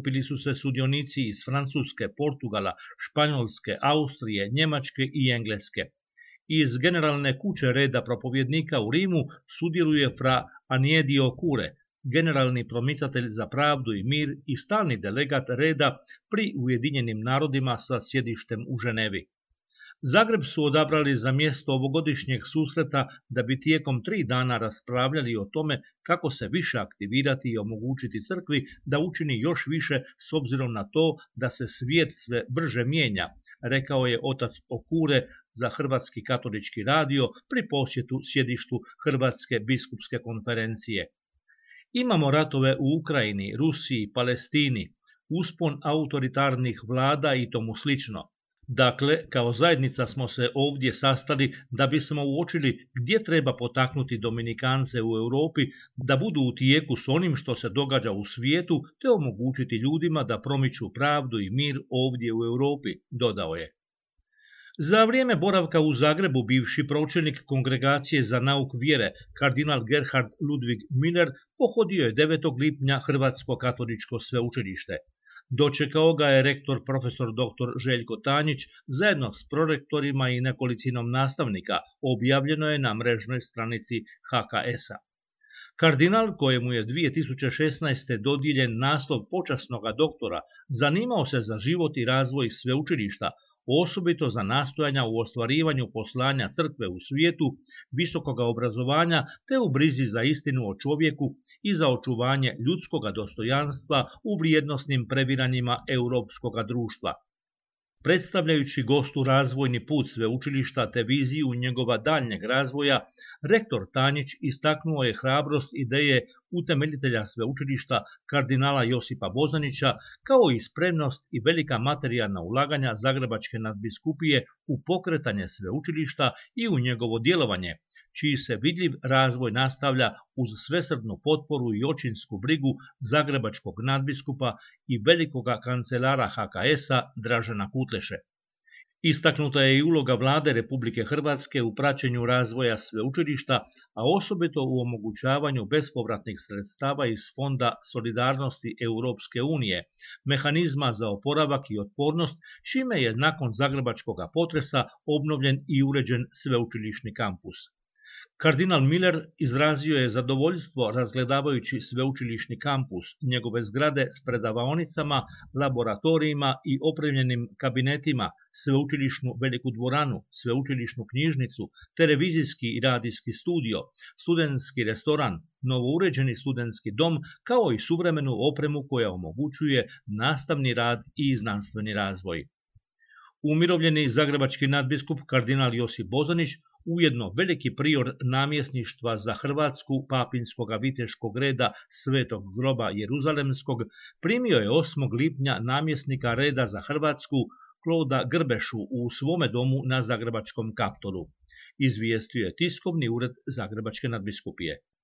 okupili su se sudionici iz Francuske, Portugala, Španjolske, Austrije, Njemačke i Engleske. Iz generalne kuće reda propovjednika u Rimu sudjeluje fra Aniedio Cure, generalni promicatelj za pravdu i mir i stalni delegat reda pri Ujedinjenim narodima sa sjedištem u Ženevi. Zagreb su odabrali za mjesto ovogodišnjeg susreta da bi tijekom 3 dana raspravljali o tome kako se više aktivirati i omogućiti crkvi da učini još više s obzirom na to da se svijet sve brže mijenja, rekao je otac Okure za Hrvatski katolički radio pri posjetu sjedištu Hrvatske biskupske konferencije. Imamo ratove u Ukrajini, Rusiji, Palestini, uspon autoritarnih vlada i tomu slično. Dakle, kao zajednica smo se ovdje sastali da bismo uočili gdje treba potaknuti Dominikance u Europi da budu u tijeku s onim što se događa u svijetu te omogućiti ljudima da promiču pravdu i mir ovdje u Europi, dodao je. Za vrijeme boravka u Zagrebu bivši pročelnik Kongregacije za nauk vjere, kardinal Gerhard Ludwig Müller, pohodio je 9. lipnja Hrvatsko katoličko sveučilište. Dočekao ga je rektor profesor dr. Željko Tanjić zajedno s prorektorima i nekolicinom nastavnika, objavljeno je na mrežnoj stranici HKS-a. Kardinal, kojemu je 2016. dodijeljen naslov počasnoga doktora, zanimao se za život i razvoj sveučilišta, osobito za nastojanja u ostvarivanju poslanja crkve u svijetu, visokoga obrazovanja te u brizi za istinu o čovjeku i za očuvanje ljudskoga dostojanstva u vrijednosnim previranjima europskoga društva. Predstavljajući gostu razvojni put sveučilišta te viziju njegova daljnjeg razvoja, rektor Tanjić istaknuo je hrabrost ideje utemeljitelja sveučilišta kardinala Josipa Bozanića, kao i spremnost i velika materijalna ulaganja Zagrebačke nadbiskupije u pokretanje sveučilišta i u njegovo djelovanje, čiji se vidljiv razvoj nastavlja uz svesrdnu potporu i očinsku brigu zagrebačkog nadbiskupa i velikoga kancelara HKS-a Dražena Kutleše. Istaknuta je i uloga Vlade Republike Hrvatske u praćenju razvoja sveučilišta, a osobito u omogućavanju bespovratnih sredstava iz Fonda solidarnosti Europske unije, mehanizma za oporavak i otpornost, čime je nakon zagrebačkog potresa obnovljen i uređen sveučilišni kampus. Kardinal Müller izrazio je zadovoljstvo razgledavajući sveučilišni kampus, njegove zgrade s predavaonicama, laboratorijima i opremljenim kabinetima, sveučilišnu veliku dvoranu, sveučilišnu knjižnicu, televizijski i radijski studio, studentski restoran, novouređeni studentski dom, kao i suvremenu opremu koja omogućuje nastavni rad i znanstveni razvoj. Umirovljeni zagrebački nadbiskup kardinal Josip Bozanić, ujedno veliki prior namjesništva za Hrvatsku papinskoga viteškog reda Svetog groba Jeruzalemskog, primio je 8. lipnja namjesnika reda za Hrvatsku Kloda Grbešu u svome domu na Zagrebačkom Kaptolu, izvijestio je tiskovni ured Zagrebačke nadbiskupije.